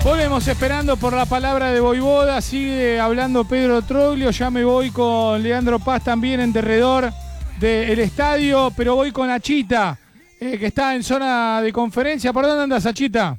Volvemos esperando por la palabra de Voivoda. Sigue hablando Pedro Troglio. Ya me voy con Leandro Paz también en derredor del estadio. Pero voy con Achita, que está en zona de conferencia. ¿Por dónde andas, Achita?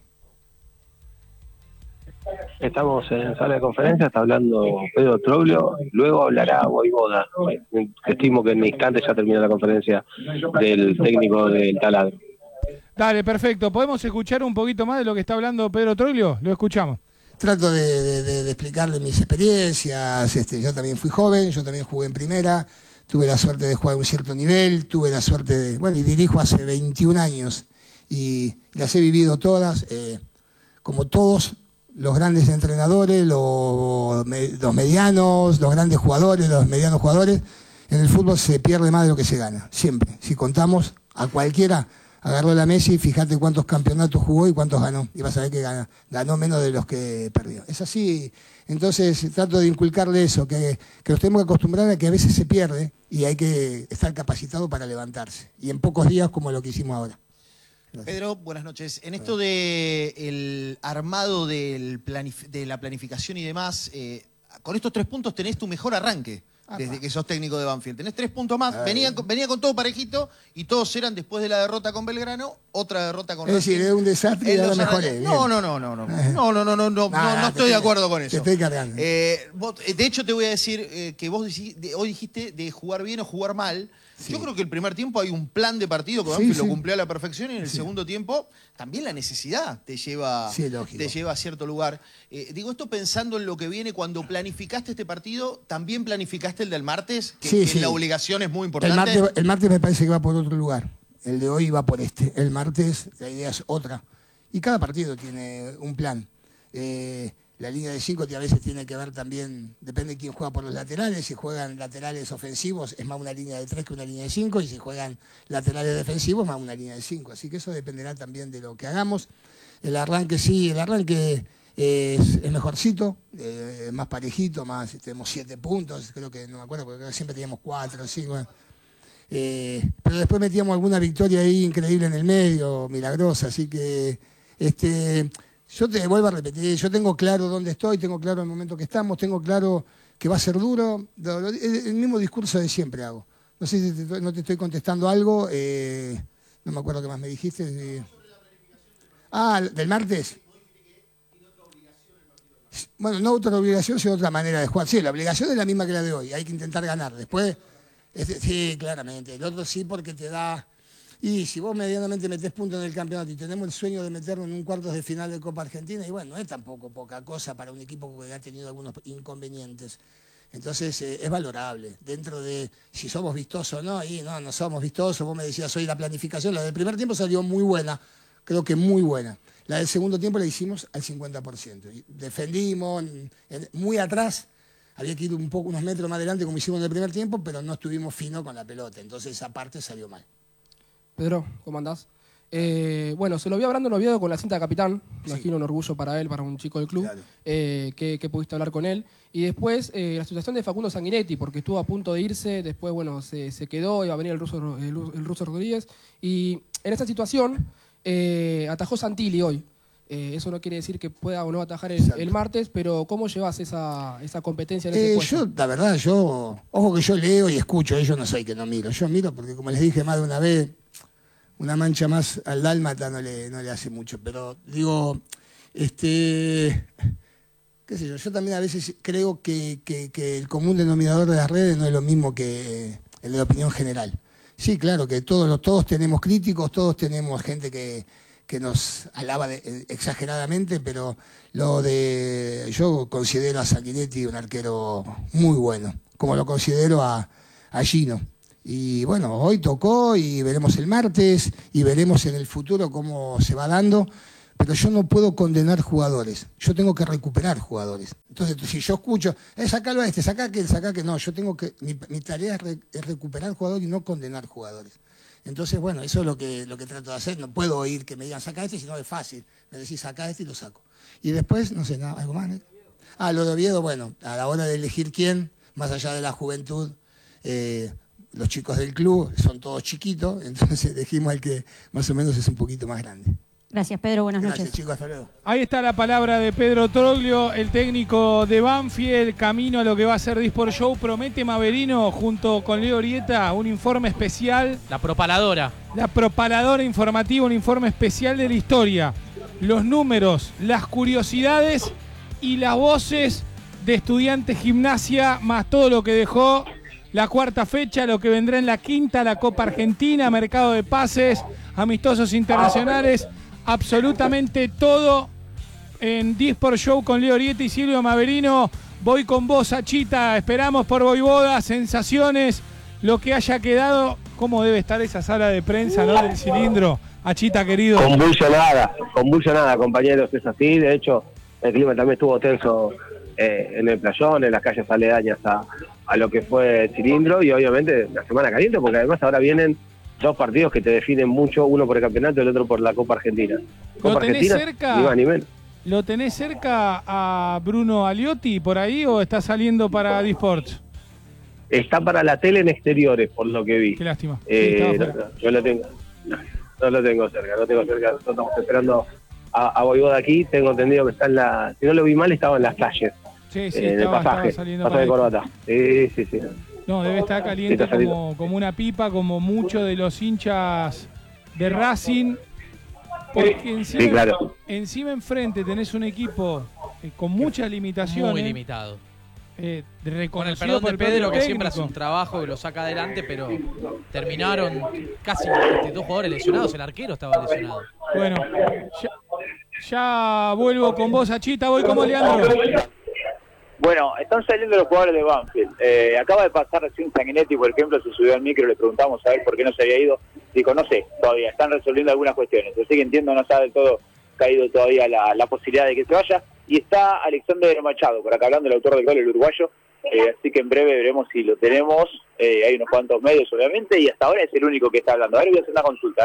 Estamos en sala de conferencia, está hablando Pedro Troglio, luego hablará Voivoda. Estimo que en instantes ya termina la conferencia del técnico del Taladro. Dale, perfecto. ¿Podemos escuchar un poquito más de lo que está hablando Pedro Troglio? Lo escuchamos. Trato de explicarle mis experiencias. Yo también fui joven, yo también jugué en primera, tuve la suerte de jugar a un cierto nivel, tuve la suerte de... Bueno, y dirijo hace 21 años y las he vivido todas, como todos los grandes entrenadores, los medianos, los grandes jugadores, los medianos jugadores. En el fútbol se pierde más de lo que se gana, siempre. Si contamos a cualquiera... Agarró la Messi, fíjate cuántos campeonatos jugó y cuántos ganó. Y vas a ver que ganó menos de los que perdió. Es así. Entonces trato de inculcarle eso, que nos tenemos que acostumbrar a que a veces se pierde y hay que estar capacitado para levantarse. Y en pocos días como lo que hicimos ahora. Gracias. Pedro, buenas noches. En esto del armado de la planificación y demás, con estos 3 puntos tenés tu mejor arranque. Desde que sos técnico de Banfield. Tenés 3 puntos más. Venía con todo parejito y todos eran después de la derrota con Belgrano, otra derrota con Racing. Es decir, es un desastre y ahora mejoré. No estoy de acuerdo con eso. Te estoy cargando. De hecho, te voy a decir que vos hoy dijiste de jugar bien o jugar mal. Sí. Yo creo que el primer tiempo hay un plan de partido que Banfield lo cumplió a la perfección y en el segundo tiempo también la necesidad te lleva a cierto lugar. Digo esto pensando en lo que viene. Cuando planificaste este partido, ¿también planificaste el del martes? Que la obligación es muy importante. El martes me parece que va por otro lugar. El de hoy va por este. El martes la idea es otra. Y cada partido tiene un plan. La línea de 5 a veces tiene que ver también, depende de quién juega por los laterales. Si juegan laterales ofensivos es más una línea de 3 que una línea de 5, y si juegan laterales defensivos más una línea de 5. Así que eso dependerá también de lo que hagamos. El arranque es mejorcito, más parejito, tenemos 7 puntos, creo que no me acuerdo, porque siempre teníamos 4 o 5. Pero después metíamos alguna victoria ahí increíble en el medio, milagrosa, así que... Yo te vuelvo a repetir, yo tengo claro dónde estoy, tengo claro el momento que estamos, tengo claro que va a ser duro. El mismo discurso de siempre hago. No sé si no te estoy contestando algo, no me acuerdo qué más me dijiste. ¿Del martes? Bueno, no otra obligación, sino otra manera de jugar. Sí, la obligación es la misma que la de hoy, hay que intentar ganar. Después, sí, claramente. El otro sí porque te da... Y si vos medianamente metés puntos en el campeonato y tenemos el sueño de meternos en un cuartos de final de Copa Argentina, y bueno, no es tampoco poca cosa para un equipo que ha tenido algunos inconvenientes. Entonces es valorable. Dentro de si somos vistosos o no, y no somos vistosos. Vos me decías hoy la planificación, la del primer tiempo salió muy buena, creo que muy buena. La del segundo tiempo la hicimos al 50%. Y defendimos muy atrás. Había que ir unos metros más adelante como hicimos en el primer tiempo, pero no estuvimos finos con la pelota. Entonces esa parte salió mal. Pedro, ¿cómo andás? Bueno, se lo vi hablando en Oviedo con la cinta de capitán. Imagino un orgullo para él, para un chico del club, claro. Que pudiste hablar con él. Y después la situación de Facundo Sanguinetti, porque estuvo a punto de irse, después bueno se quedó, iba a venir el ruso Rodríguez. Y en esa situación atajó Santilli hoy. Eso no quiere decir que pueda o no atajar el martes, pero ¿cómo llevas esa competencia en ese puesto? La verdad, ojo que yo leo y escucho, yo no soy que no miro. Yo miro porque, como les dije más de una vez, una mancha más al dálmata no le hace mucho. Pero digo, qué sé yo también a veces creo que el común denominador de las redes no es lo mismo que el de la opinión general. Sí, claro que todos tenemos críticos, todos tenemos gente que nos alaba exageradamente, pero yo considero a Sanguinetti un arquero muy bueno, como lo considero a Gino. Y bueno, hoy tocó y veremos el martes y veremos en el futuro cómo se va dando, pero yo no puedo condenar jugadores, yo tengo que recuperar jugadores. Entonces, si yo escucho, sacalo a saca aquel, no, yo tengo que, mi tarea es recuperar jugadores y no condenar jugadores. Entonces, bueno, eso es lo que trato de hacer. No puedo oír que me digan, saca este, sino es fácil. Me decís, saca este y lo saco. Y después, no sé, nada, algo más. Lo de Oviedo, bueno, a la hora de elegir quién, más allá de la juventud, los chicos del club son todos chiquitos, entonces elegimos al que más o menos es un poquito más grande. Gracias, Pedro. Buenas noches. Gracias, chicos. Hasta luego. Ahí está la palabra de Pedro Troglio, el técnico de Banfield, camino a lo que va a ser Disport Show. Promete Maverino, junto con Leo Orieta, un informe especial. La propaladora. La propaladora informativa, un informe especial de la historia. Los números, las curiosidades y las voces de Estudiantes Gimnasia, más todo lo que dejó la cuarta fecha, lo que vendrá en la quinta, la Copa Argentina, mercado de pases, amistosos internacionales, absolutamente todo en Disport Show con Leo Orieta y Silvio Maverino. Voy con vos, Achita, esperamos por Voivoda, sensaciones, lo que haya quedado, cómo debe estar esa sala de prensa, ¿no? Del cilindro, Achita querido. Convulsionada, compañeros, es así. De hecho, el clima también estuvo tenso en el playón, en las calles aledañas a lo que fue el cilindro, y obviamente la semana caliente, porque además ahora vienen 2 partidos que te definen mucho, uno por el campeonato y el otro por la Copa Argentina. ¿Lo tenés Argentina, cerca? ¿Lo tenés cerca a Bruno Aliotti por ahí o está saliendo para Disports? Está para la tele en exteriores, por lo que vi. Qué lástima. Yo lo tengo. No lo tengo cerca. Nosotros estamos esperando a Voivoda aquí. Tengo entendido que está en la... Si no lo vi mal, estaba en las calles. Sí, en el pasaje de Corbata. Sí. No, debe estar caliente como una pipa, como muchos de los hinchas de Racing. Porque encima, sí, claro. Encima enfrente tenés un equipo con muchas limitaciones. Muy limitado. Con el perdón de Pedro, que siempre hace un trabajo y lo saca adelante, pero terminaron casi 2 jugadores lesionados. El arquero estaba lesionado. Bueno, ya vuelvo con vos, Achita. Voy como Leandro. Bueno, están saliendo los jugadores de Banfield. Acaba de pasar recién Sanguinetti, por ejemplo, se subió al micro, le preguntamos a ver por qué no se había ido. Dijo, no sé, todavía están resolviendo algunas cuestiones. Así que entiendo, no está del todo caído todavía la posibilidad de que se vaya. Y está Alexander Machado, por acá hablando, el autor del gol, el uruguayo. Así que en breve veremos si lo tenemos. Hay unos cuantos medios, obviamente, y hasta ahora es el único que está hablando. A ver, voy a hacer una consulta,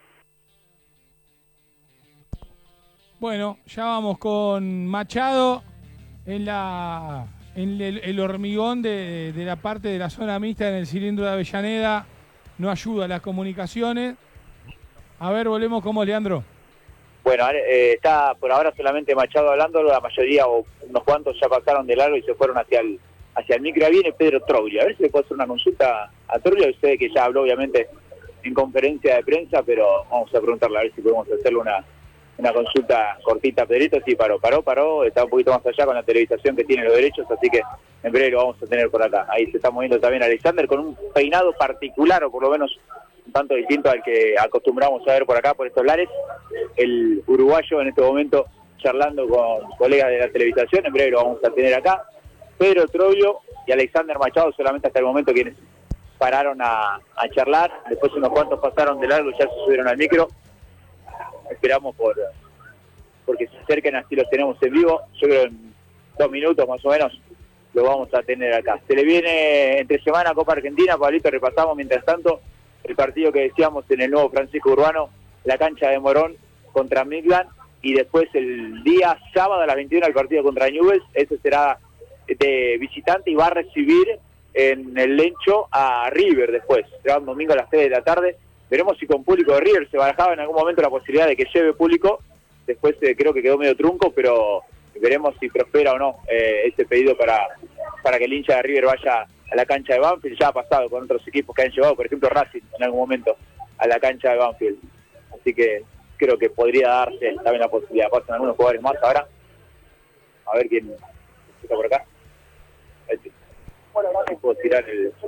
Bueno, ya vamos con Machado en el hormigón de la parte de la zona mixta en el cilindro de Avellaneda. No ayuda a las comunicaciones. A ver, volvemos con vos, Leandro. Bueno, está por ahora solamente Machado hablando, la mayoría o unos cuantos ya pasaron de largo y se fueron hacia el micro. Ahí viene Pedro Troglio. A ver si le puedo hacer una consulta a Troglio. Sé que ya habló obviamente en conferencia de prensa, pero vamos a preguntarle a ver si podemos hacerle una consulta cortita a Pedrito. Sí, paró, está un poquito más allá con la televisación que tiene los derechos, así que en breve lo vamos a tener por acá. Ahí se está moviendo también Alexander con un peinado particular, o por lo menos un tanto distinto al que acostumbramos a ver por acá, por estos lares. El uruguayo en este momento charlando con colegas de la televisación, en breve lo vamos a tener acá. Pedro Troglio y Alexander Machado solamente hasta el momento quienes pararon a charlar, después unos cuantos pasaron de largo y ya se subieron al micro. Esperamos porque se acerquen, así los tenemos en vivo. Yo creo en 2 minutos más o menos lo vamos a tener acá. Se le viene entre semana Copa Argentina, Pablito, repasamos mientras tanto el partido que decíamos en el nuevo Francisco Urbano, la cancha de Morón contra Midland, y después el día sábado a las 21 el partido contra Newell's. Ese será de visitante y va a recibir en el Lencho a River después. Será un domingo a las 3 de la tarde. Veremos si con público de River. Se barajaba en algún momento la posibilidad de que lleve público. Después creo que quedó medio trunco, pero veremos si prospera o no ese pedido para que el hincha de River vaya a la cancha de Banfield. Ya ha pasado con otros equipos que han llevado, por ejemplo Racing en algún momento, a la cancha de Banfield. Así que creo que podría darse también la posibilidad. Pasan algunos jugadores más ahora. A ver quién está por acá. Bueno, puedo tirar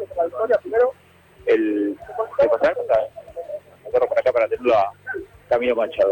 ¿qué pasa? Me corro por acá para tenerlo a Camilo Machado.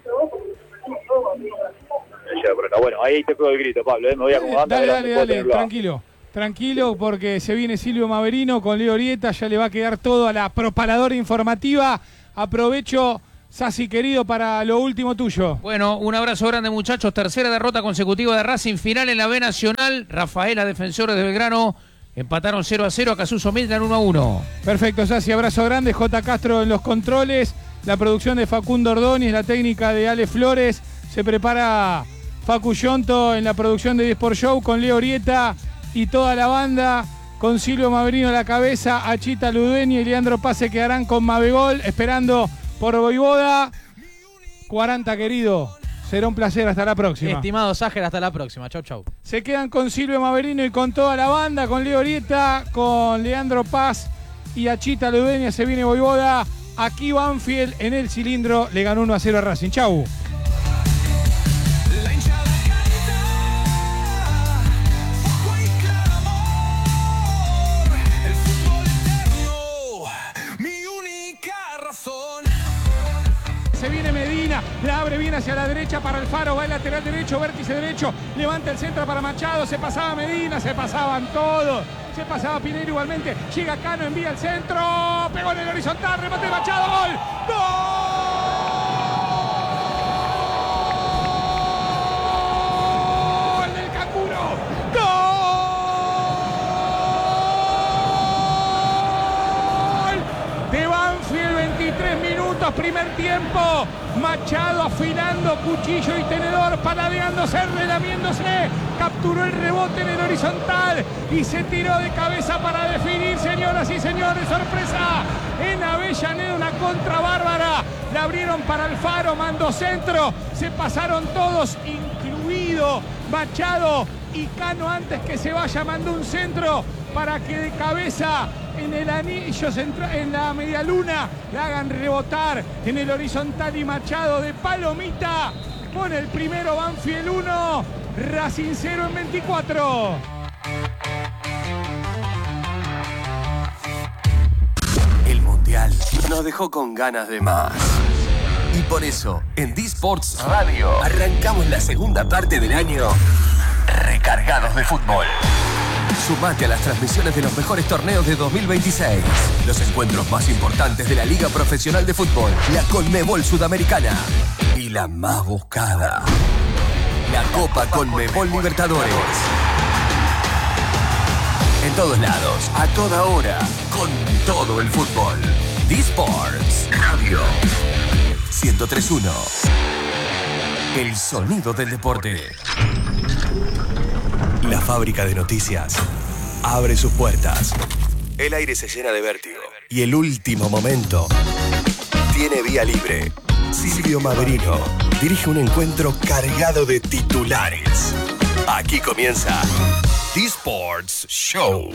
Por acá. Bueno, ahí te pego el grito, Pablo. Me voy acomodando. Dale, tranquilo, porque se viene Silvio Maverino con Leo Orieta. Ya le va a quedar todo a la propaladora informativa. Aprovecho, Sassi querido, para lo último tuyo. Bueno, un abrazo grande, muchachos. Tercera derrota consecutiva de Racing, final en la B Nacional. Rafaela, Defensores de Belgrano, empataron 0-0, a Casuso Midland 1-1. Perfecto, Sassi, abrazo grande. J. Castro en los controles, la producción de Facundo Ordóñez, la técnica de Ale Flores. Se prepara Facu Yonto en la producción de Disport Show con Leo Orieta y toda la banda, con Silvio Maverino a la cabeza, Achita Ludueña y Leandro Paz se quedarán con Mavegol, esperando por Voivoda. 40, querido. Será un placer, hasta la próxima. Estimado Ságer, hasta la próxima. Chau, chau. Se quedan con Silvio Maverino y con toda la banda, con Leo Orieta, con Leandro Paz y Achita Ludeña. Se viene Voivoda. Aquí Banfield en el cilindro le ganó 1-0 a Racing. Chau. Se viene Medina, la abre bien hacia la derecha para Alfaro, va el lateral derecho, vértice derecho, levanta el centro para Machado, se pasaba Medina, se pasaban todos, se pasaba Pinero igualmente, llega Cano, envía el centro, pegó en el horizontal, remate de Machado, gol, gol del Canguro, gol de Banfield, 23 minutos, primer tiempo. Machado afilando cuchillo y tenedor, paladeándose, relamiéndose, capturó el rebote en el horizontal y se tiró de cabeza para definir, señoras y señores, sorpresa, en Avellaneda, una contra bárbara, la abrieron para Alfaro, mandó centro, se pasaron todos, incluido Machado y Cano, antes que se vaya mandó un centro para que de cabeza en el anillo central, en la media luna, la hagan rebotar en el horizontal y Machado de palomita pone el primero. Banfield 1, Racing 0 en 24. El Mundial nos dejó con ganas de más. Y por eso, en D-Sports Radio, arrancamos la segunda parte del año recargados de fútbol. Sumate a las transmisiones de los mejores torneos de 2026. Los encuentros más importantes de la Liga Profesional de Fútbol, la Conmebol Sudamericana y la más buscada, la Copa Conmebol Libertadores. En todos lados, a toda hora, con todo el fútbol. D-Sports Radio 103.1. El sonido del deporte. La fábrica de noticias abre sus puertas. El aire se llena de vértigo. Y el último momento tiene vía libre. Silvio Maverino dirige un encuentro cargado de titulares. Aquí comienza D-Sports Show.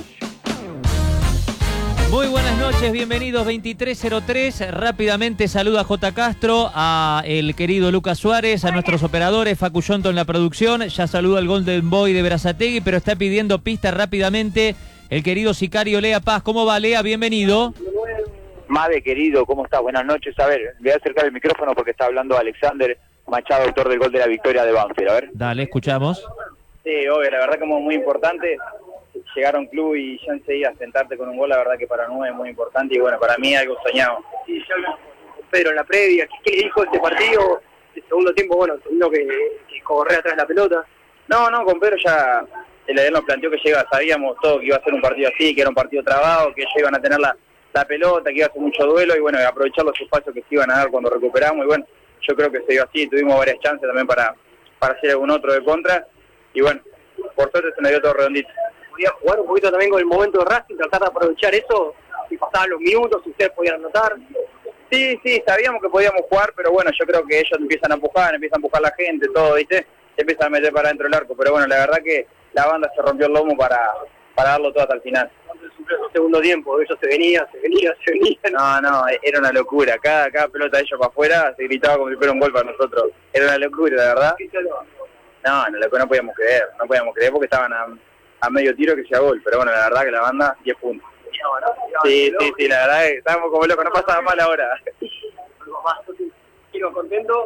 Muy buenas noches, bienvenidos 2303. Rápidamente saluda a J. Castro, a el querido Lucas Suárez, a nuestros operadores, Facu Yonto en la producción. Ya saluda al Golden Boy de Berazategui, pero está pidiendo pista rápidamente el querido sicario Lea Paz. ¿Cómo va, Lea? Bienvenido. Mave, querido, ¿cómo estás? Buenas noches. A ver, voy a acercar el micrófono porque está hablando Alexander Machado, autor del gol de la victoria de Banfield. A ver. Dale, escuchamos. Sí, obvio, la verdad que muy importante. Llegar a un club y ya enseguida sentarte con un gol, la verdad que para uno es muy importante y bueno, para mí algo soñado. Sí, ya hablamos con Pedro en la previa, ¿qué le dijo este partido? El segundo tiempo, bueno, tuvimos que correr atrás de la pelota. No, con Pedro ya él nos planteó que sabíamos todo que iba a ser un partido así, que era un partido trabado, que ellos iban a tener la pelota, que iba a ser mucho duelo y bueno, aprovechar los espacios que se iban a dar cuando recuperamos y bueno, yo creo que se dio así, tuvimos varias chances también para hacer algún otro de contra y bueno, por suerte se nos dio todo redondito. Podía jugar un poquito también con el momento de Racing, tratar de aprovechar eso, si pasaban los minutos, si ustedes podían anotar. Sí, sabíamos que podíamos jugar, pero bueno, yo creo que ellos empiezan a empujar la gente, todo, ¿viste? Se empiezan a meter para dentro del arco, pero bueno, la verdad que la banda se rompió el lomo para darlo todo hasta el final. El segundo tiempo, ellos se venían. No, era una locura, cada pelota de ellos para afuera se gritaba como si fuera un gol para nosotros. Era una locura, la verdad. No podíamos creer porque estaban a medio tiro que sea gol, pero bueno, la verdad que la banda 10 puntos. Sí, la verdad que estábamos como locos, no pasaba mal ahora. Quiero contento.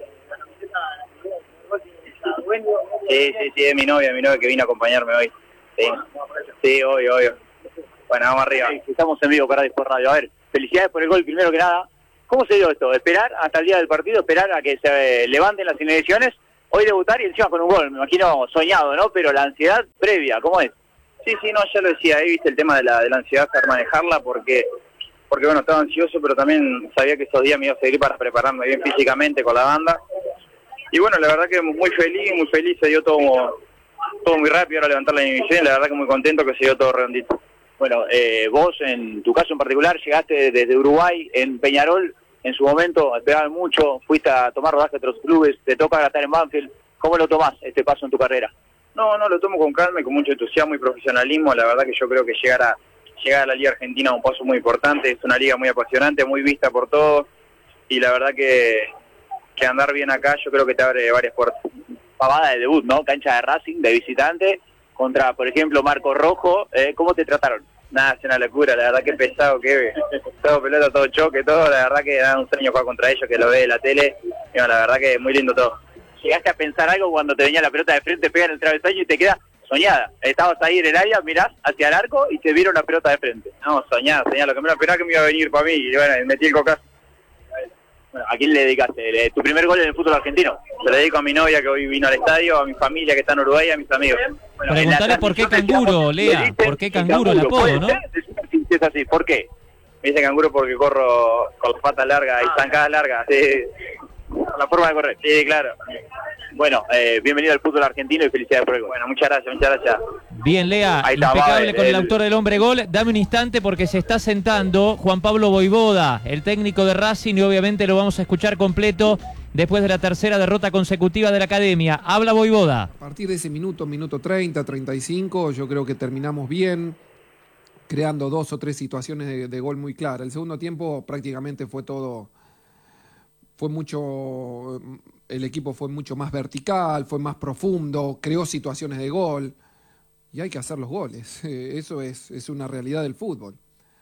Sí, es mi novia que vino a acompañarme hoy. Sí, obvio. Bueno, vamos arriba. Estamos en vivo para Dispor Radio. A ver, felicidades por el gol primero que nada. ¿Cómo se dio esto? ¿Esperar hasta el día del partido? ¿Esperar a que se levanten las inhibiciones? Hoy debutar y encima con un gol, me imagino soñado, ¿no? Pero la ansiedad previa, ¿cómo es? Sí, no, ya lo decía, ahí viste el tema de la ansiedad, saber manejarla, porque bueno, estaba ansioso, pero también sabía que esos días me iba a seguir para prepararme bien físicamente con la banda. Y bueno, la verdad que muy feliz, se dio todo muy rápido, ahora levantar la inhibición, la verdad que muy contento que se dio todo redondito. Bueno, vos en tu caso en particular llegaste desde Uruguay, en Peñarol, en su momento, esperaban mucho, fuiste a tomar rodaje a otros clubes, te toca ahora estar en Banfield. ¿Cómo lo tomás este paso en tu carrera? No, lo tomo con calma y con mucho entusiasmo y profesionalismo. La verdad que yo creo que llegar a la Liga Argentina es un paso muy importante, es una liga muy apasionante, muy vista por todos, y la verdad que andar bien acá yo creo que te abre varias puertas. Pavada de debut, ¿no? Cancha de Racing, de visitante, contra, por ejemplo, Marco Rojo. ¿Cómo te trataron? Nada, es una locura, la verdad que pesado, que todo pelota, todo choque, todo, la verdad que da un sueño jugar contra ellos, que lo ve en la tele, y bueno, la verdad que muy lindo todo. ¿Llegaste a pensar algo cuando te venía la pelota de frente, pega en el travesaño y te queda soñada? Estabas ahí en el área, mirás hacia el arco y te vieron la pelota de frente. No, soñada, lo que me esperaba que me iba a venir para mí, y bueno, metí el cocazo. Bueno, ¿a quién le dedicaste? ¿Tu primer gol en el fútbol argentino? Se lo dedico a mi novia que hoy vino al estadio, a mi familia que está en Uruguay y a mis amigos. Bueno, preguntale por qué Canguro, Lea, por qué Canguro el apodo, ¿no? Sí, es así, ¿por qué? Me dice Canguro porque corro con las patas largas y zancadas largas, la forma de correr. Sí, claro. Bueno, bienvenido al fútbol argentino y felicidades por el gol. Bueno, muchas gracias. Bien, Lea, impecable con el autor del hombre gol. Dame un instante porque se está sentando Juan Pablo Voivoda, el técnico de Racing, y obviamente lo vamos a escuchar completo después de la tercera derrota consecutiva de la Academia. Habla Voivoda. A partir de ese minuto 30, 35, yo creo que terminamos bien, creando 2 o 3 situaciones de gol muy claras. El segundo tiempo prácticamente el equipo fue mucho más vertical, fue más profundo, creó situaciones de gol, y hay que hacer los goles. Eso es una realidad del fútbol.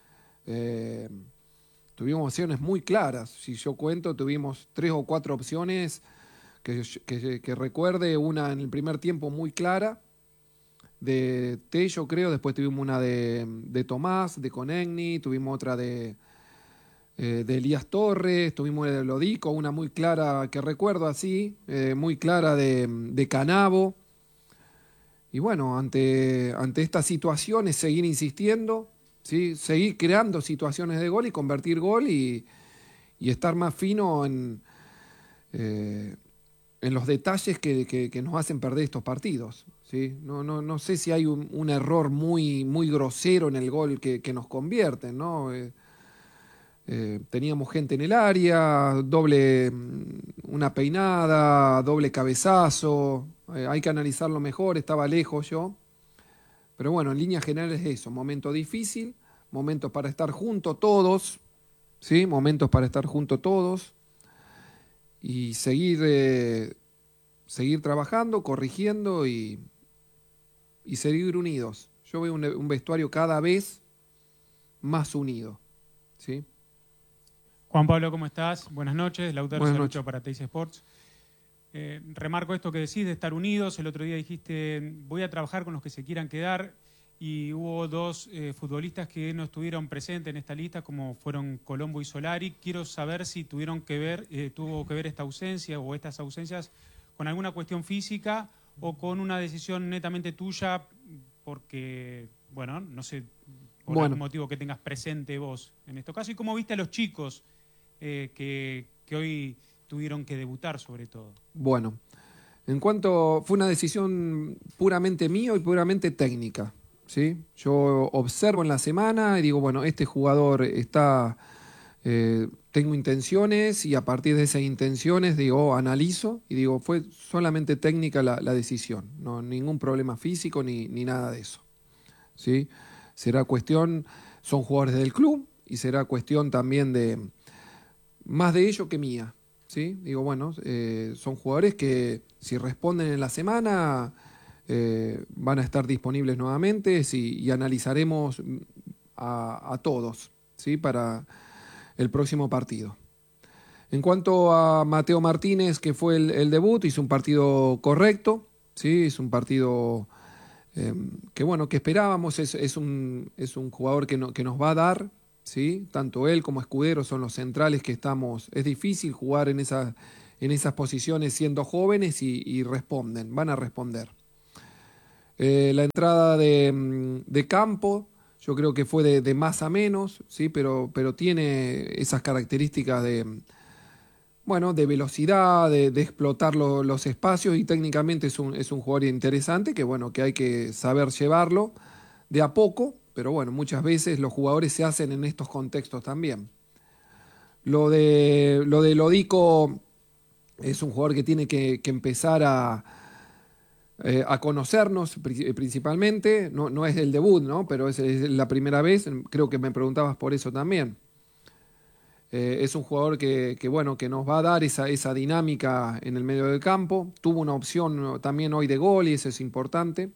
Tuvimos opciones muy claras. Si yo cuento, tuvimos 3 o 4 opciones que recuerde, una en el primer tiempo muy clara, de Tello creo, después tuvimos una de Tomás, de Conegni, tuvimos otra de Elías Torres, tuvimos de Lodico, una muy clara que recuerdo así, muy clara de Canavo. Y bueno, ante estas situaciones seguir insistiendo, ¿sí? Seguir creando situaciones de gol y convertir gol y estar más fino en los detalles que nos hacen perder estos partidos, ¿sí? No sé si hay un error muy, muy grosero en el gol que nos convierten, ¿no? Teníamos gente en el área, una peinada, doble cabezazo, hay que analizarlo mejor, estaba lejos yo, pero bueno, en líneas generales es eso, momento difícil, momentos para estar juntos todos, ¿sí? Momentos para estar juntos todos y seguir trabajando, corrigiendo y seguir unidos. Yo veo un vestuario cada vez más unido, ¿sí? Juan Pablo, ¿cómo estás? Buenas noches, Lautaro Salucho para Teis Sports. Remarco esto que decís de estar unidos. El otro día dijiste, voy a trabajar con los que se quieran quedar, y hubo 2 futbolistas que no estuvieron presentes en esta lista, como fueron Colombo y Solari. Quiero saber si tuvo que ver esta ausencia o estas ausencias con alguna cuestión física o con una decisión netamente tuya, porque, bueno, no sé, por algún motivo que tengas presente vos en este caso. ¿Y cómo viste a los chicos que hoy tuvieron que debutar sobre todo? Bueno, fue una decisión puramente mía y puramente técnica, ¿sí? Yo observo en la semana y digo, bueno, este jugador tengo intenciones, y a partir de esas intenciones analizo y digo, fue solamente técnica la decisión, no ningún problema físico ni nada de eso, ¿sí? Será cuestión, son jugadores del club y será cuestión también más de ellos que mía, ¿sí? Digo, bueno, son jugadores que si responden en la semana van a estar disponibles nuevamente, y analizaremos a todos, ¿sí? Para el próximo partido. En cuanto a Mateo Martínez, que fue el debut, hizo un partido correcto, ¿sí? Es un partido que esperábamos, es un jugador que nos va a dar, ¿sí? Tanto él como Escudero son los centrales que estamos. Es difícil jugar en esas posiciones siendo jóvenes y van a responder. La entrada de Campo, yo creo que fue de más a menos, ¿sí? Pero tiene esas características de velocidad, de explotar los espacios, y técnicamente es un jugador interesante que hay que saber llevarlo de a poco, pero bueno, muchas veces los jugadores se hacen en estos contextos también. Lo de Lodico es un jugador que tiene que empezar a conocernos principalmente. No es el debut, ¿no? Pero es la primera vez. Creo que me preguntabas por eso también. Es un jugador que nos va a dar esa dinámica en el medio del campo. Tuvo una opción también hoy de gol y eso es importante.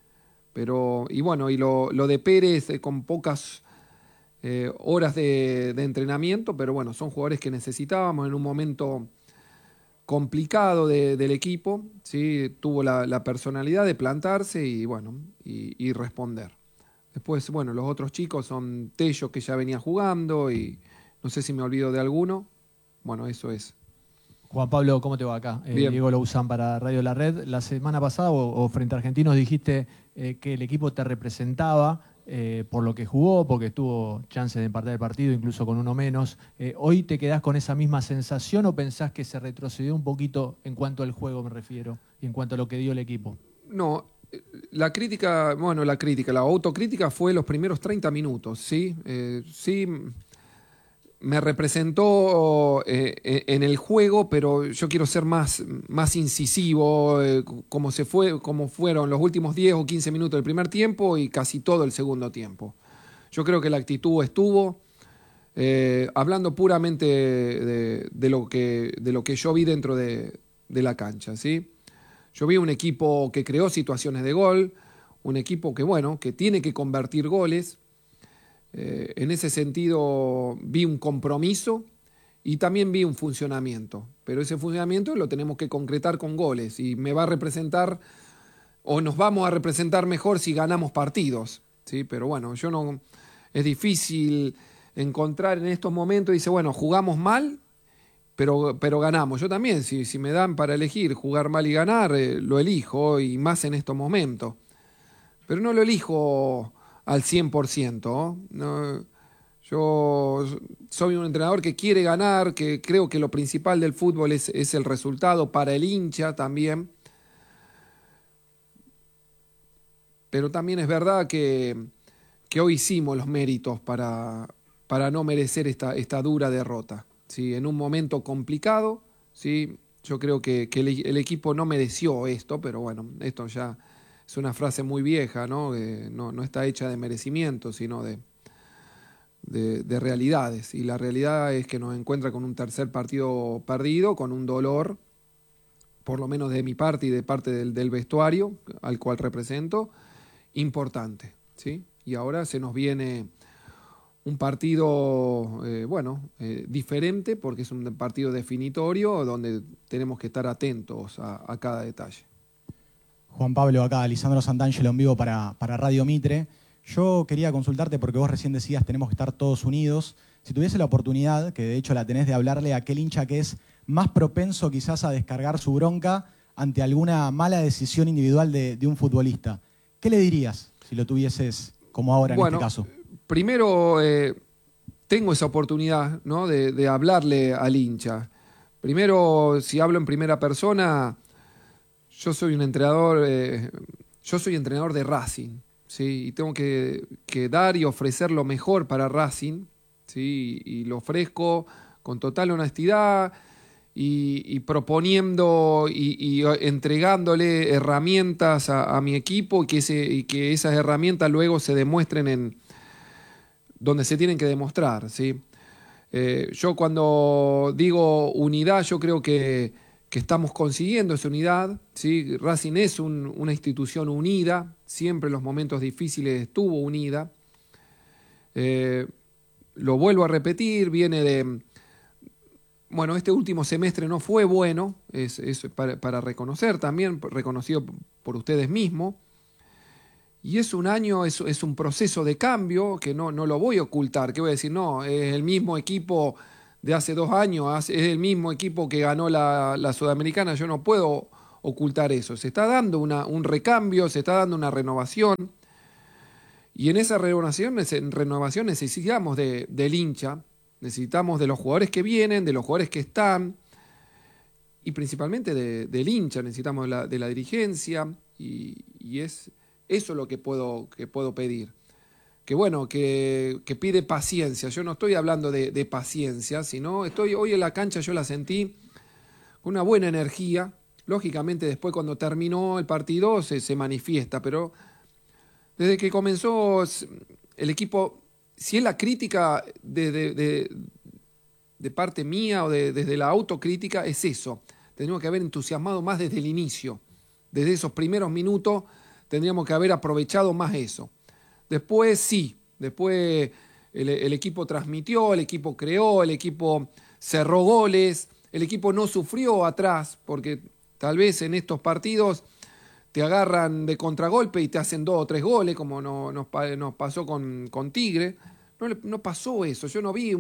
Y lo de Pérez con pocas horas de entrenamiento, pero bueno, son jugadores que necesitábamos en un momento complicado del equipo, ¿sí? Tuvo la personalidad de plantarse y responder. Después, los otros chicos son Tello, que ya venía jugando, y no sé si me olvido de alguno. Bueno, eso es. Juan Pablo, ¿cómo te va acá? Bien. Diego Louzán para Radio La Red. La semana pasada, o frente a Argentinos, dijiste que el equipo te representaba por lo que jugó, porque tuvo chances de empatar el partido, incluso con uno menos. ¿Hoy te quedás con esa misma sensación o pensás que se retrocedió un poquito en cuanto al juego, me refiero, y en cuanto a lo que dio el equipo? No, la autocrítica fue los primeros 30 minutos, ¿sí? Sí, me representó en el juego, pero yo quiero ser más incisivo, como fueron los últimos 10 o 15 minutos del primer tiempo y casi todo el segundo tiempo. Yo creo que la actitud estuvo, hablando puramente de lo que yo vi dentro de la cancha, ¿sí? Yo vi un equipo que creó situaciones de gol, un equipo que tiene que convertir goles. En ese sentido vi un compromiso y también vi un funcionamiento, pero ese funcionamiento lo tenemos que concretar con goles y me va a representar, o nos vamos a representar mejor si ganamos partidos, ¿sí? Pero es difícil encontrar en estos momentos, dice, jugamos mal, pero ganamos. Yo también, si me dan para elegir jugar mal y ganar, lo elijo, y más en estos momentos, pero no lo elijo al 100%. ¿no? Yo soy un entrenador que quiere ganar, que creo que lo principal del fútbol es el resultado para el hincha también. Pero también es verdad que hoy hicimos los méritos para no merecer esta dura derrota. ¿Sí? En un momento complicado, ¿sí? Yo creo que el equipo no mereció esto, pero esto ya es una frase muy vieja, ¿no? No está hecha de merecimiento, sino de realidades. Y la realidad es que nos encuentra con un tercer partido perdido, con un dolor, por lo menos de mi parte y de parte del vestuario, al cual represento, importante, ¿sí? Y ahora se nos viene un partido, diferente, porque es un partido definitorio, donde tenemos que estar atentos a cada detalle. Juan Pablo, acá, Lisandro Santangelo en vivo para Radio Mitre. Yo quería consultarte porque vos recién decías tenemos que estar todos unidos. Si tuviese la oportunidad, que de hecho la tenés, de hablarle a aquel hincha que es más propenso quizás a descargar su bronca ante alguna mala decisión individual de un futbolista, ¿qué le dirías si lo tuvieses como ahora en este caso? Primero, tengo esa oportunidad, ¿no? de hablarle al hincha. Primero, si hablo en primera persona, yo soy un entrenador, yo soy entrenador de Racing, ¿sí? Y tengo que dar y ofrecer lo mejor para Racing, ¿sí? Y lo ofrezco con total honestidad y proponiendo y entregándole herramientas a mi equipo y que esas herramientas luego se demuestren en donde se tienen que demostrar, ¿sí? Yo cuando digo unidad, yo creo que estamos consiguiendo esa unidad, ¿sí? Racing es una institución unida, siempre en los momentos difíciles estuvo unida. Lo vuelvo a repetir, viene de... este último semestre no fue bueno, es para reconocer también, reconocido por ustedes mismos. Y es un año, es un proceso de cambio que no lo voy a ocultar, que voy a decir, no, es el mismo equipo de hace 2 años, es el mismo equipo que ganó la Sudamericana, yo no puedo ocultar eso. Se está dando un recambio, se está dando una renovación, y en esa renovación necesitamos del hincha, necesitamos de los jugadores que vienen, de los jugadores que están, y principalmente del hincha, necesitamos de la dirigencia, y es eso lo que puedo pedir. bueno, que pide paciencia. Yo no estoy hablando de paciencia, sino hoy en la cancha yo la sentí con una buena energía. Lógicamente después cuando terminó el partido se manifiesta, pero desde que comenzó el equipo, si es la crítica de parte mía o desde la autocrítica, es eso. Tenemos que haber entusiasmado más desde el inicio. Desde esos primeros minutos tendríamos que haber aprovechado más eso. Después sí, después el equipo transmitió, el equipo creó, el equipo cerró goles, el equipo no sufrió atrás, porque tal vez en estos partidos te agarran de contragolpe y te hacen 2 o 3 goles, como nos pasó con Tigre. No pasó eso, yo no vi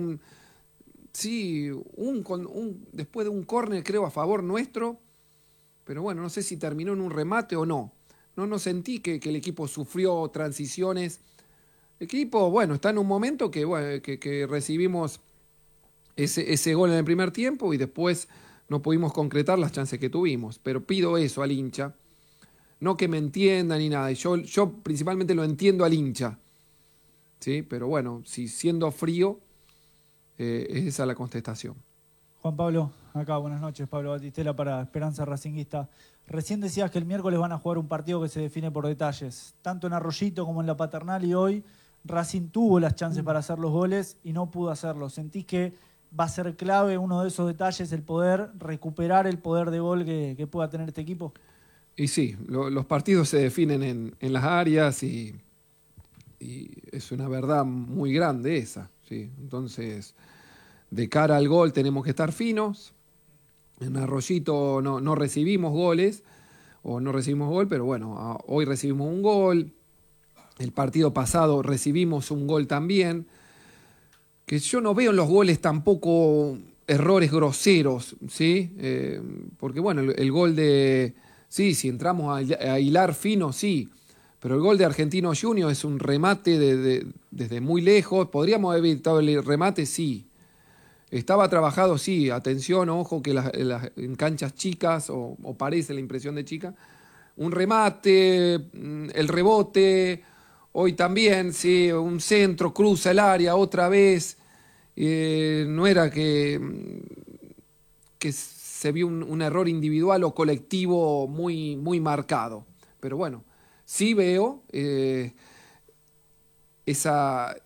después de un córner creo a favor nuestro, pero bueno, no sé si terminó en un remate o no. No sentí que el equipo sufrió transiciones. El equipo, bueno, está en un momento que recibimos ese gol en el primer tiempo y después no pudimos concretar las chances que tuvimos. Pero pido eso al hincha. No que me entienda ni nada. Yo principalmente lo entiendo al hincha. ¿Sí? Pero bueno, si siendo frío, es esa la contestación. Juan Pablo, acá, buenas noches. Pablo Batistela para Esperanza Racinguista. Recién decías que el miércoles van a jugar un partido que se define por detalles, tanto en Arroyito como en la Paternal, y hoy Racing tuvo las chances para hacer los goles y no pudo hacerlo. ¿Sentís que va a ser clave uno de esos detalles, el poder recuperar el poder de gol que pueda tener este equipo? Y sí, los partidos se definen en las áreas y es una verdad muy grande esa. ¿Sí? Entonces, de cara al gol tenemos que estar finos. En Arroyito no recibimos goles, o no recibimos gol, pero bueno, hoy recibimos un gol. El partido pasado recibimos un gol también. Que yo no veo en los goles tampoco errores groseros, ¿sí? Porque bueno, el gol de... Sí, si entramos a hilar fino, sí. Pero el gol de Argentino Junior es un remate desde muy lejos. ¿Podríamos haber evitado el remate? Sí. Estaba trabajado, sí. Atención, ojo, que en canchas chicas, o parece la impresión de chica, un remate, el rebote, hoy también, sí, un centro, cruza el área otra vez. No era que se vio un error individual o colectivo muy, muy marcado. Pero bueno, sí veo esa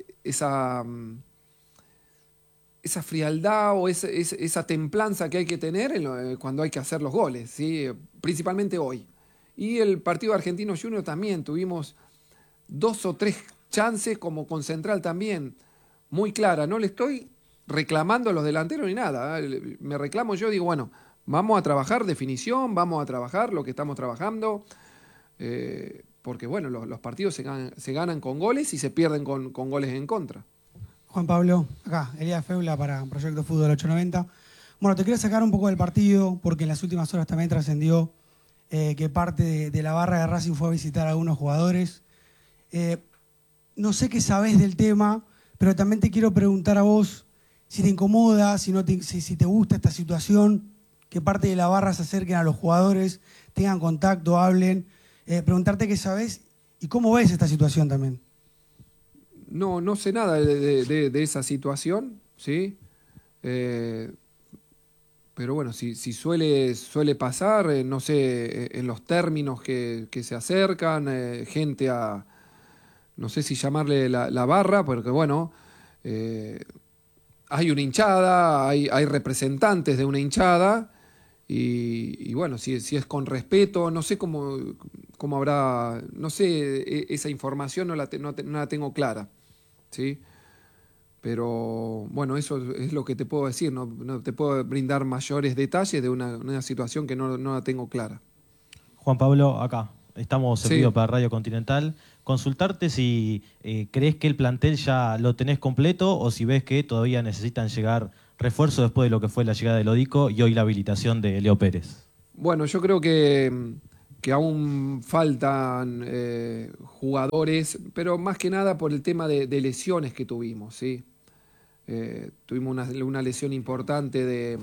frialdad o esa templanza que hay que tener cuando hay que hacer los goles, ¿sí? Principalmente hoy. Y el partido Argentino Junior también, tuvimos 2 o 3 chances como con Central también, muy clara. No le estoy reclamando a los delanteros ni nada, ¿eh? Me reclamo yo, digo, bueno, vamos a trabajar definición, vamos a trabajar lo que estamos trabajando, porque bueno, los partidos se ganan con goles y se pierden con goles en contra. Juan Pablo, acá, Elías Feula para Proyecto Fútbol 890. Bueno, te quería sacar un poco del partido, porque en las últimas horas también trascendió que parte de la barra de Racing fue a visitar a algunos jugadores. No sé qué sabés del tema, pero también te quiero preguntar a vos si te incomoda, si te gusta esta situación, que parte de la barra se acerquen a los jugadores, tengan contacto, hablen. Preguntarte qué sabés y cómo ves esta situación también. No sé nada de esa situación, ¿sí? Pero bueno, si suele pasar, no sé, en los términos que se acercan, gente a, no sé si llamarle la barra, porque bueno, hay una hinchada, hay representantes de una hinchada, y bueno, si es con respeto, no sé cómo habrá, no sé, esa información no la tengo clara, ¿sí? Pero bueno, eso es lo que te puedo decir, no te puedo brindar mayores detalles de una situación que no la tengo clara. Juan Pablo, acá, estamos servidos Sí. para Radio Continental. Consultarte si crees que el plantel ya lo tenés completo o si ves que todavía necesitan llegar refuerzos después de lo que fue la llegada de Lodico y hoy la habilitación de Leo Pérez. Bueno, yo creo que aún faltan jugadores, pero más que nada por el tema de lesiones que tuvimos, ¿sí? Tuvimos una lesión importante de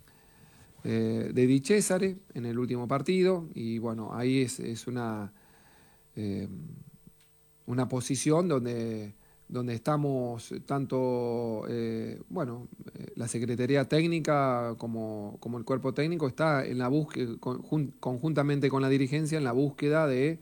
Di Cesare en el último partido y bueno, ahí es una posición donde donde estamos tanto, la Secretaría Técnica como el cuerpo técnico está en la búsqueda, conjuntamente con la dirigencia, en la búsqueda de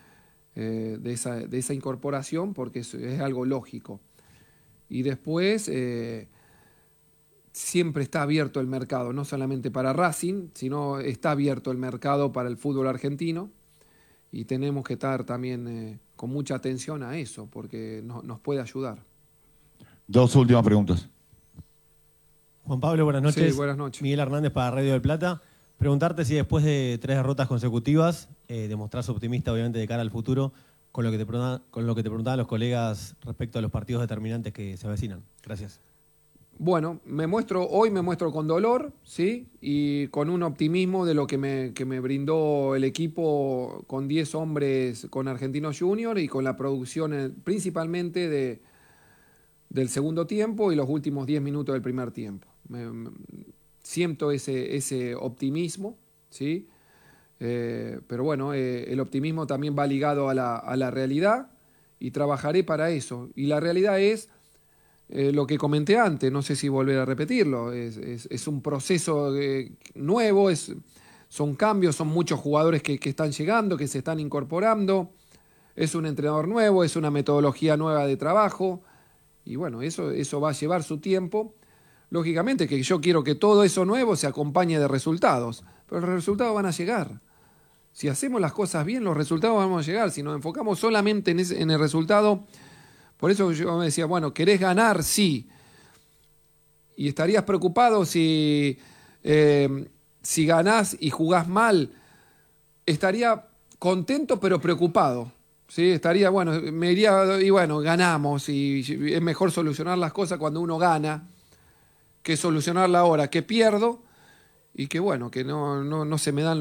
esa incorporación, porque es algo lógico. Y después siempre está abierto el mercado, no solamente para Racing, sino está abierto el mercado para el fútbol argentino, y tenemos que estar también con mucha atención a eso, porque nos puede ayudar. 2 últimas preguntas. Juan Pablo, buenas noches. Sí, buenas noches. Miguel Hernández para Radio del Plata. Preguntarte si después de 3 derrotas consecutivas, demostrás optimista obviamente de cara al futuro con lo que te preguntaban los colegas respecto a los partidos determinantes que se avecinan. Gracias. Bueno, hoy me muestro con dolor, ¿sí? Y con un optimismo de lo que me brindó el equipo con 10 hombres con Argentinos Juniors y con la producción principalmente del segundo tiempo y los últimos 10 minutos del primer tiempo. Siento ese optimismo, ¿sí? Pero bueno, el optimismo también va ligado a la realidad y trabajaré para eso. Y la realidad es lo que comenté antes, no sé si volver a repetirlo, es un proceso nuevo, son cambios, son muchos jugadores que están llegando, que se están incorporando, es un entrenador nuevo, es una metodología nueva de trabajo, y bueno, eso va a llevar su tiempo. Lógicamente que yo quiero que todo eso nuevo se acompañe de resultados, pero los resultados van a llegar. Si hacemos las cosas bien, los resultados van a llegar. Si nos enfocamos solamente en el resultado, por eso yo me decía, bueno, ¿querés ganar? Sí. Y estarías preocupado si ganás y jugás mal. Estaría contento pero preocupado. ¿Sí? Estaría, bueno, me iría, y bueno, ganamos. Y es mejor solucionar las cosas cuando uno gana que solucionarla ahora, que pierdo y que bueno, que no se me dan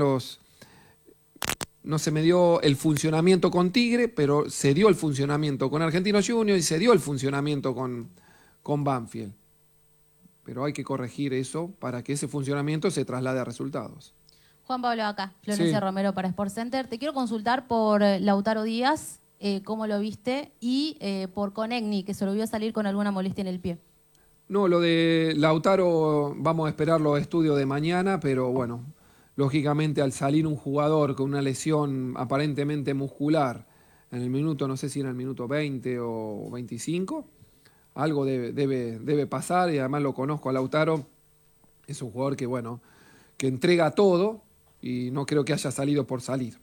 no se me dio el funcionamiento con Tigre, pero se dio el funcionamiento con Argentinos Juniors y se dio el funcionamiento con Banfield. Pero hay que corregir eso para que ese funcionamiento se traslade a resultados. Juan Pablo acá, Florencia Romero para Sportcenter. Te quiero consultar por Lautaro Díaz, cómo lo viste, y por Konechny, que se lo vio salir con alguna molestia en el pie. No, lo de Lautaro vamos a esperar los estudios de mañana, pero bueno, lógicamente al salir un jugador con una lesión aparentemente muscular en el minuto, no sé si era el minuto 20 o 25, algo debe pasar, y además lo conozco a Lautaro, es un jugador que bueno, que entrega todo y no creo que haya salido por salir.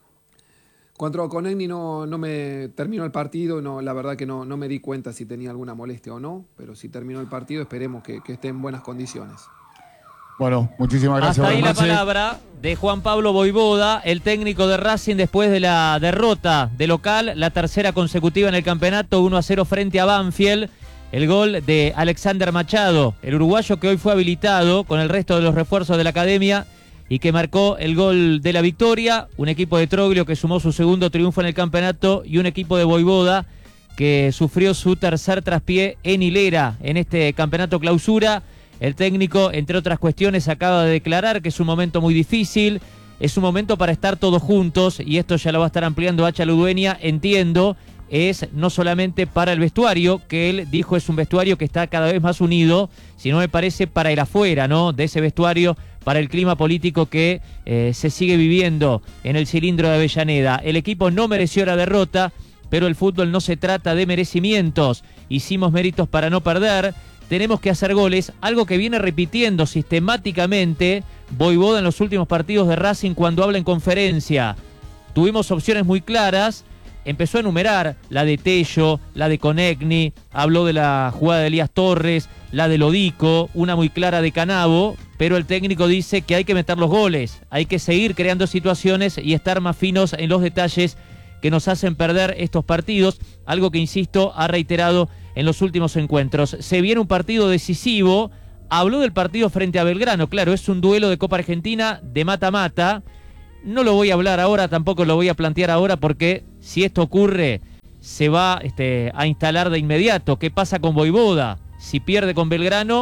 Cuando con Konechny no me terminó el partido, la verdad que no me di cuenta si tenía alguna molestia o no, pero si terminó el partido esperemos que esté en buenas condiciones. Bueno, muchísimas gracias. Hasta ahí la palabra de Juan Pablo Vojvoda, el técnico de Racing después de la derrota de local, la tercera consecutiva en el campeonato, 1-0 frente a Banfield. El gol de Alexander Machado, el uruguayo que hoy fue habilitado con el resto de los refuerzos de la academia y que marcó el gol de la victoria. Un equipo de Troglio que sumó su segundo triunfo en el campeonato y un equipo de Vojvoda que sufrió su tercer traspié en hilera en este campeonato clausura. El técnico, entre otras cuestiones, acaba de declarar que es un momento muy difícil, es un momento para estar todos juntos, y esto ya lo va a estar ampliando Hacha Ludueña, entiendo, es no solamente para el vestuario, que él dijo es un vestuario que está cada vez más unido, sino me parece para el afuera, ¿no?, de ese vestuario, para el clima político que se sigue viviendo en el cilindro de Avellaneda. El equipo no mereció la derrota, pero el fútbol no se trata de merecimientos, hicimos méritos para no perder. Tenemos que hacer goles, algo que viene repitiendo sistemáticamente Vojvoda en los últimos partidos de Racing cuando habla en conferencia. Tuvimos opciones muy claras, empezó a enumerar la de Tello, la de Konechny, habló de la jugada de Elías Torres, la de Lodico, una muy clara de Canavo, pero el técnico dice que hay que meter los goles, hay que seguir creando situaciones y estar más finos en los detalles que nos hacen perder estos partidos, algo que, insisto, ha reiterado en los últimos encuentros. Se viene un partido decisivo, habló del partido frente a Belgrano, claro, es un duelo de Copa Argentina de mata-mata, no lo voy a hablar ahora, tampoco lo voy a plantear ahora, porque si esto ocurre, se va a instalar de inmediato. ¿Qué pasa con Vojvoda? Si pierde con Belgrano,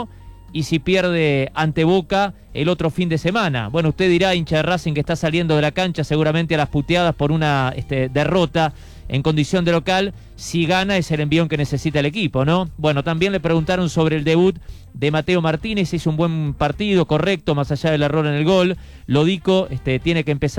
y si pierde ante Boca el otro fin de semana. Bueno, usted dirá, hincha de Racing que está saliendo de la cancha seguramente a las puteadas por una derrota en condición de local, si gana es el envión que necesita el equipo, ¿no? Bueno, también le preguntaron sobre el debut de Mateo Martínez, hizo un buen partido, correcto, más allá del error en el gol. Lodico tiene que empezar